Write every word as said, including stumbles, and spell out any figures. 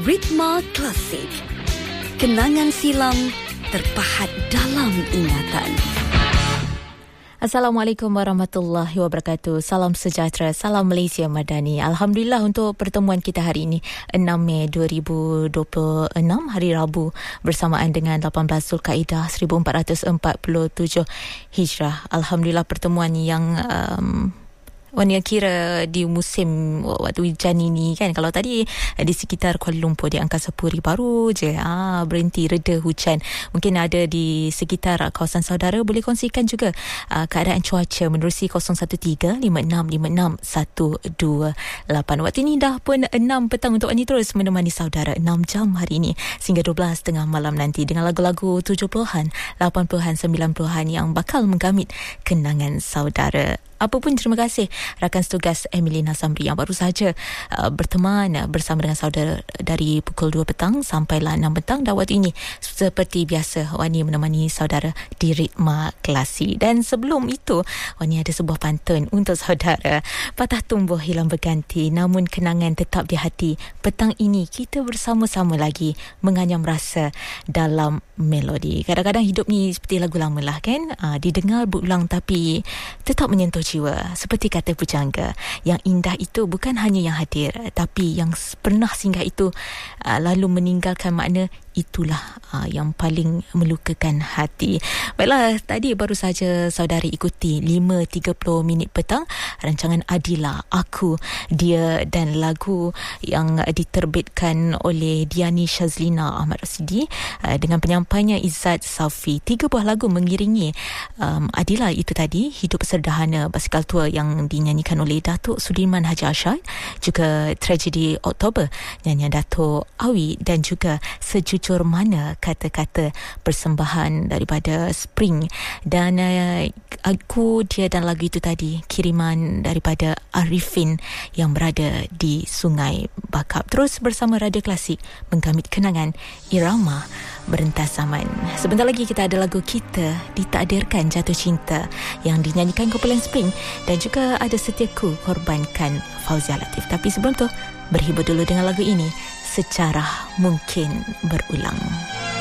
Ritma Klasik. Kenangan silam terpahat dalam ingatan. Assalamualaikum warahmatullahi wabarakatuh. Salam sejahtera, salam Malaysia Madani. Alhamdulillah untuk pertemuan kita hari ini enam Mei dua ribu dua puluh enam, hari Rabu, bersamaan dengan lapan belas Zulkaidah seribu empat ratus empat puluh tujuh Hijrah. Alhamdulillah pertemuan yang um, Wani kira di musim waktu hujan ini kan. Kalau tadi di sekitar Kuala Lumpur di Angkasa Puri baru je ah, berhenti reda hujan. Mungkin ada di sekitar kawasan saudara, boleh kongsikan juga uh, keadaan cuaca menerusi kosong satu tiga lima enam lima enam satu dua lapan. Waktu ini dah pun enam petang untuk Wani terus menemani saudara enam jam hari ini sehingga dua belas tengah malam nanti dengan lagu-lagu tujuh puluhan, lapan puluhan, sembilan puluhan yang bakal menggamit kenangan saudara. Apapun, terima kasih rakan setugas Emilina Samri yang baru saja uh, berteman uh, bersama dengan saudara dari pukul dua petang sampailah enam petang. Dan waktu ini seperti biasa Wani menemani saudara di Ritma Klasik. Dan sebelum itu Wani ada sebuah pantun untuk saudara. Patah tumbuh hilang berganti, namun kenangan tetap di hati. Petang ini kita bersama-sama lagi menganyam rasa dalam melodi. Kadang-kadang hidup ni seperti lagu lama lah kan, uh, didengar berulang tapi tetap menyentuh jiwa. Seperti kata pujangga, yang indah itu bukan hanya yang hadir, tapi yang pernah singgah itu uh, lalu meninggalkan makna, itulah uh, yang paling melukakan hati. Baiklah, tadi baru saja saudari ikuti lima tiga puluh minit petang rancangan Adila, Aku, Dia, dan lagu yang diterbitkan oleh Diani Shazlina Ahmad Rasidi uh, dengan penyampainya Izzat Safi. Tiga buah lagu mengiringi um, Adila itu tadi, Hidup Sederhana basikal tua yang dinyanyikan oleh Datuk Sudirman Haji Ashad, juga Tragedi Oktober nyanyian Datuk Awi, dan juga Sejujur Mana kata-kata persembahan daripada Spring. Dan uh, Aku, Dia, dan lagu itu tadi kiriman daripada Arifin yang berada di Sungai Bakap. Terus bersama Radio Klasik menggamit kenangan irama berentas zaman. Sebentar lagi kita ada lagu Kita Ditakdirkan Jatuh Cinta yang dinyanyikan kumpulan Spring, dan juga ada Setiaku korbankan Fauzia Latif. Tapi sebelum tu, berhibur dulu dengan lagu ini, Secara Mungkin Berulang.